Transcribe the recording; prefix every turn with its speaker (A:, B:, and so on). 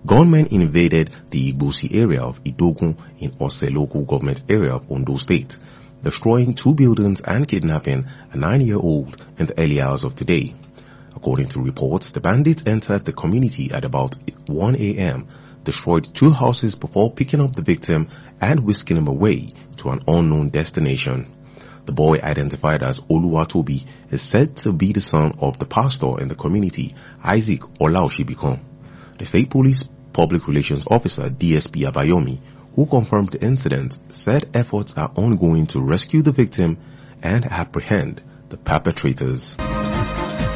A: gunmen invaded the Igbosi area of Idogun in Ose local government area of Ondo State, destroying 2 buildings and kidnapping a 9-year-old in the early hours of today. According to reports, the bandits entered the community at about 1 a.m., destroyed 2 houses before picking up the victim and whisking him away to an unknown destination. The boy, identified as Oluwatobi, is said to be the son of the pastor in the community, Isaac Olaoshibikon. The State Police Public Relations Officer, DSP Abayomi, who confirmed the incident, said efforts are ongoing to rescue the victim and apprehend the perpetrators.